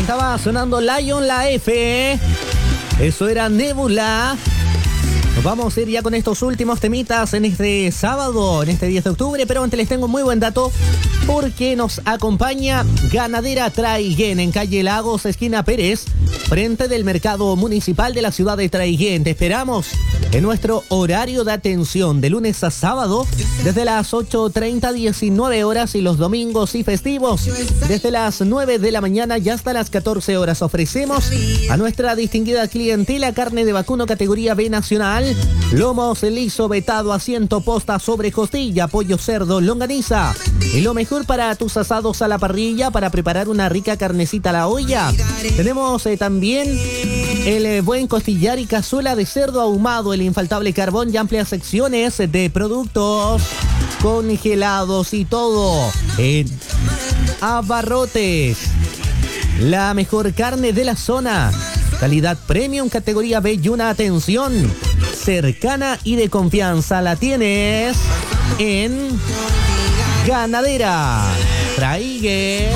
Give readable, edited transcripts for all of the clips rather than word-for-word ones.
Estaba sonando Lion La F. Eso era Nebula. Nos vamos a ir ya con estos últimos temitas en este sábado, en este 10 de octubre, pero antes les tengo un muy buen dato porque nos acompaña Ganadera Traiguén en calle Lagos, esquina Pérez, frente del mercado municipal de la ciudad de Traiguén. Te esperamos en nuestro horario de atención de lunes a sábado desde las 8:30, 19 horas y los domingos y festivos desde las 9 de la mañana y hasta las 14 horas. Ofrecemos a nuestra distinguida clientela carne de vacuno categoría B nacional, lomos liso, vetado, asiento, posta, sobre costilla, pollo, cerdo, longaniza y lo mejor para tus asados a la parrilla, para preparar una rica carnecita a la olla. Tenemos también el buen costillar y cazuela de cerdo ahumado, el infaltable carbón y amplias secciones de productos congelados y todo en Abarrotes. La mejor carne de la zona, calidad premium categoría B y una atención cercana y de confianza la tienes en Ganadera Traiguén.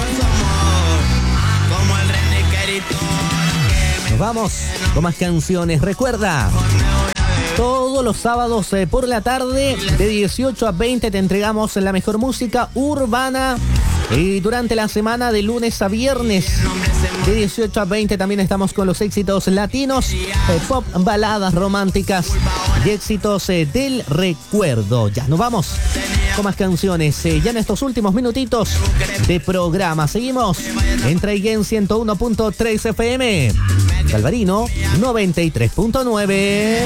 Nos vamos con más canciones. Recuerda, todos los sábados por la tarde de 18 a 20 te entregamos la mejor música urbana. Y durante la semana de lunes a viernes de 18 a 20 también estamos con los éxitos latinos, pop, baladas románticas y éxitos del recuerdo. Ya nos vamos con más canciones ya en estos últimos minutitos de programa. Seguimos en Traiguén 101.3 FM, Galvarino 93.9.